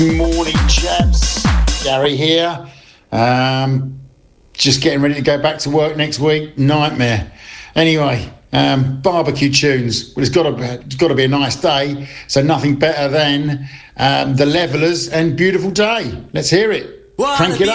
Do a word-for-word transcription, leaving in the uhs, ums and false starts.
Morning, chaps. Gary here. Um, just getting ready to go back to work next week. Nightmare. Anyway, um, barbecue tunes. Well, it's got to it's got to be a nice day. So nothing better than um, the Levellers and Beautiful Day. Let's hear it. Crank it up.